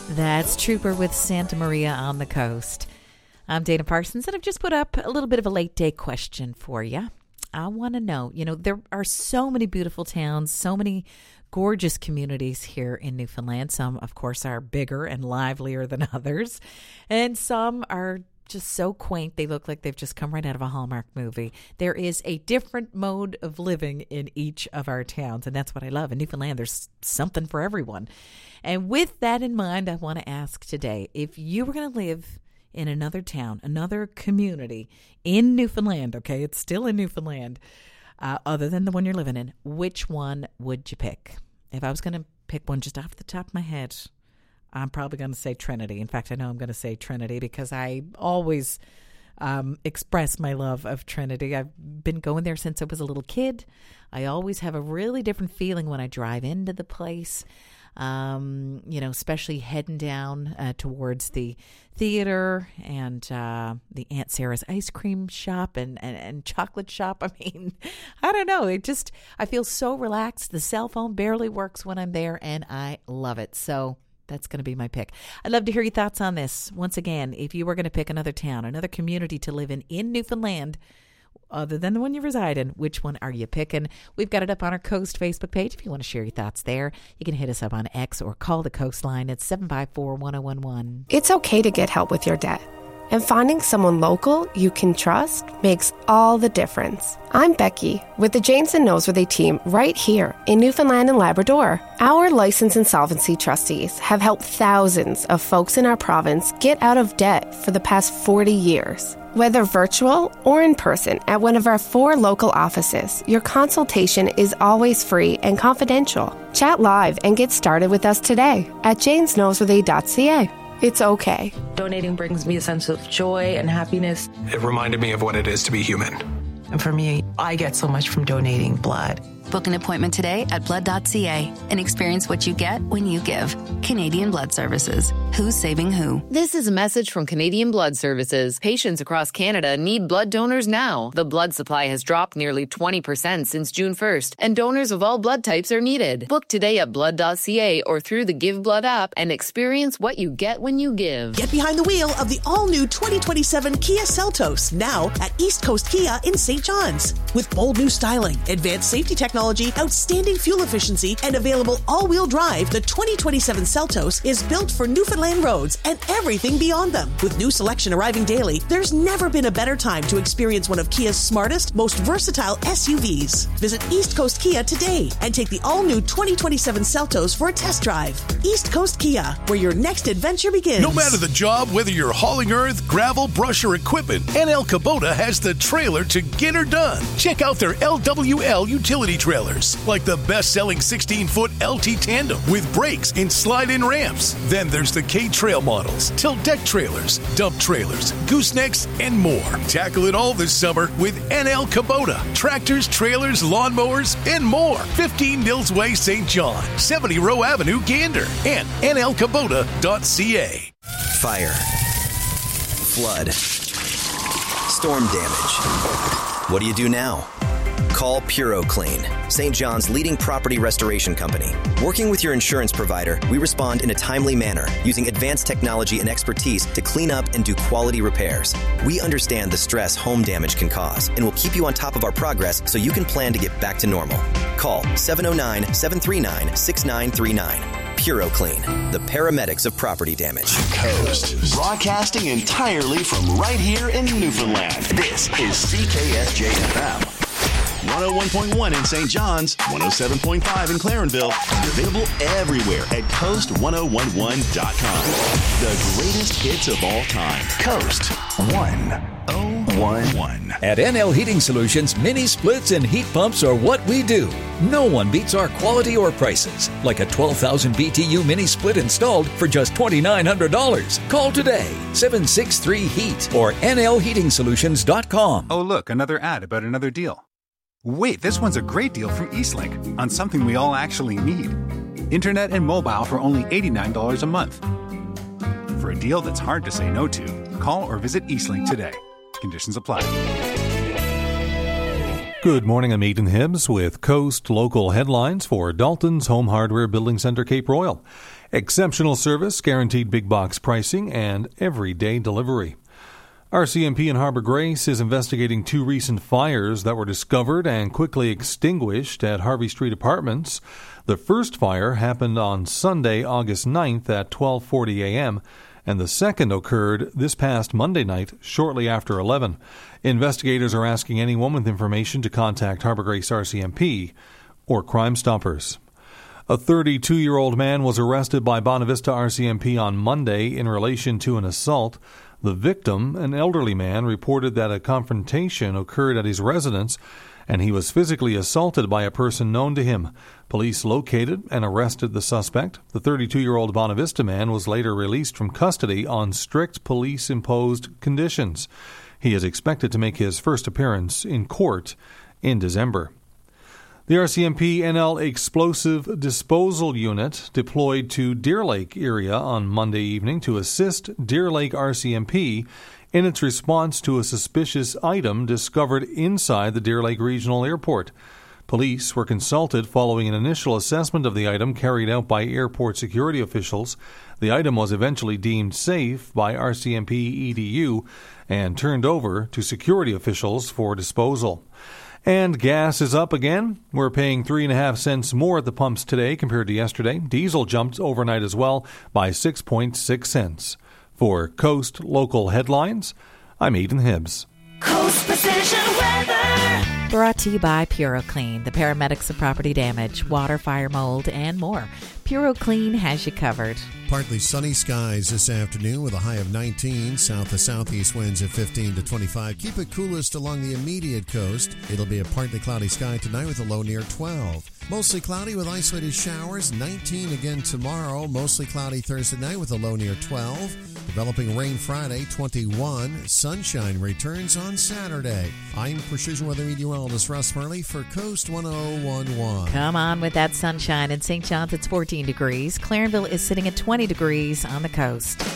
That's Trooper with Santa Maria on the Coast. I'm Dana Parsons, and I've just put up a little bit of a late day question for you. I want to know, there are so many beautiful towns, so many gorgeous communities here in Newfoundland. Some, of course, are bigger and livelier than others, and some are just so quaint they look like they've just come right out of a Hallmark movie. There is a different mode of living in each of our towns, and that's what I love. In Newfoundland, there's something for everyone. And with that in mind, I want to ask today, if you were going to live in another town, another community in Newfoundland, okay, it's still in Newfoundland, other than the one you're living in, which one would you pick? If I was going to pick one just off the top of my head, I'm probably going to say Trinity. In fact, I know I'm going to say Trinity because I always express my love of Trinity. I've been going there since I was a little kid. I always have a really different feeling when I drive into the place. Especially heading down towards the theater and the Aunt Sarah's ice cream shop and chocolate shop. I mean, I don't know. I feel so relaxed. The cell phone barely works when I'm there, and I love it. So that's going to be my pick. I'd love to hear your thoughts on this. Once again, if you were going to pick another town, another community to live in Newfoundland, other than the one you reside in, which one are you picking? We've got it up on our Coast Facebook page. If you want to share your thoughts there, you can hit us up on X or call the Coastline at 754-1011. It's okay to get help with your debt. And finding someone local you can trust makes all the difference. I'm Becky with the James and Noseworthy team right here in Newfoundland and Labrador. Our licensed insolvency trustees have helped thousands of folks in our province get out of debt for the past 40 years. Whether virtual or in person at one of our 4 local offices, your consultation is always free and confidential. Chat live and get started with us today at jamesnoseworthy.ca. It's okay. Donating brings me a sense of joy and happiness. It reminded me of what it is to be human. And for me, I get so much from donating blood. Book an appointment today at blood.ca and experience what you get when you give. Canadian Blood Services. Who's saving who? This is a message from Canadian Blood Services. Patients across Canada need blood donors now. The blood supply has dropped nearly 20% since June 1st, and donors of all blood types are needed. Book today at blood.ca or through the Give Blood app and experience what you get when you give. Get behind the wheel of the all-new 2027 Kia Seltos, now at East Coast Kia in St. John's. With bold new styling, advanced safety technology, outstanding fuel efficiency, and available all-wheel drive, the 2027 Seltos is built for Newfoundland roads and everything beyond them. With new selection arriving daily, there's never been a better time to experience one of Kia's smartest, most versatile SUVs. Visit East Coast Kia today and take the all-new 2027 Seltos for a test drive. East Coast Kia, where your next adventure begins. No matter the job, whether you're hauling earth, gravel, brush, or equipment, NL Kubota has the trailer to get her done. Check out their LWL utility trailers, like the best-selling 16-foot LT Tandem with brakes and slide-in ramps. Then there's the K-Trail models, tilt deck trailers, dump trailers, goosenecks, and more. Tackle it all this summer with NL Kubota. Tractors, trailers, lawnmowers, and more. 15 Nils Way, St. John, 70 Row Avenue, Gander, and nlkubota.ca. Fire. Flood. Storm damage. What do you do now? Call PuroClean, St. John's leading property restoration company. Working with your insurance provider, we respond in a timely manner using advanced technology and expertise to clean up and do quality repairs. We understand the stress home damage can cause and will keep you on top of our progress so you can plan to get back to normal. Call 709-739-6939. PuroClean, the paramedics of property damage. Coast, broadcasting entirely from right here in Newfoundland. This is CKSJ-FM. 101.1 in St. John's, 107.5 in Clarenville, and available everywhere at Coast1011.com. The greatest hits of all time. Coast 1011. At NL Heating Solutions, mini splits and heat pumps are what we do. No one beats our quality or prices, like a 12,000 BTU mini split installed for just $2,900. Call today, 763-HEAT or nlheatingsolutions.com. Oh, look, another ad about another deal. Wait, this one's a great deal from Eastlink on something we all actually need. Internet and mobile for only $89 a month. For a deal that's hard to say no to, call or visit Eastlink today. Conditions apply. Good morning, I'm Aidan Hibbs with Coast Local Headlines for Dalton's Home Hardware Building Center, Cape Royal. exceptional service, guaranteed big box pricing, and everyday delivery. RCMP in Harbor Grace is investigating 2 recent fires that were discovered and quickly extinguished at Harvey Street Apartments. The first fire happened on Sunday, August 9th at 12:40 a.m., and the second occurred this past Monday night, shortly after 11. Investigators are asking anyone with information to contact Harbor Grace RCMP or Crime Stoppers. A 32-year-old man was arrested by Bonavista RCMP on Monday in relation to an assault. The victim, an elderly man, reported that a confrontation occurred at his residence and he was physically assaulted by a person known to him. Police located and arrested the suspect. The 32-year-old Bonavista man was later released from custody on strict police-imposed conditions. He is expected to make his first appearance in court in December. The RCMP NL Explosive Disposal Unit deployed to Deer Lake area on Monday evening to assist Deer Lake RCMP in its response to a suspicious item discovered inside the Deer Lake Regional Airport. Police were consulted following an initial assessment of the item carried out by airport security officials. The item was eventually deemed safe by RCMP EDU and turned over to security officials for disposal. And gas is up again. We're paying 3.5 cents more at the pumps today compared to yesterday. Diesel jumped overnight as well by 6.6 cents. For Coast Local Headlines, I'm Aidan Hibbs. Coast Precision Weather. Brought to you by PuroClean, the paramedics of property damage, water, fire, mold, and more. PuroClean has you covered. Partly sunny skies this afternoon with a high of 19. South to southeast winds at 15 to 25. Keep it coolest along the immediate coast. It'll be a partly cloudy sky tonight with a low near 12. Mostly cloudy with isolated showers. 19 again tomorrow. Mostly cloudy Thursday night with a low near 12. Developing rain Friday, 21. Sunshine returns on Saturday. I'm Precision Weather Meteorologist Russ Murley for Coast 1011. Come on with that sunshine. In St. John's, it's 14 degrees. Clarenville is sitting at 20 degrees on the coast.